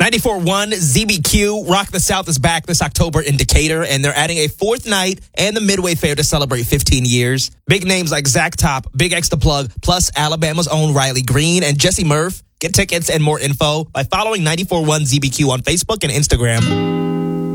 94.1 ZBQ Rock the South is back this October in Decatur, and they're adding a fourth night and the Midway Fair to celebrate 15 years. Big names like Zach Top, Big X The Plug, plus Alabama's own Riley Green and Jesse Murph. Get tickets and more info by following 94.1 ZBQ on Facebook and Instagram.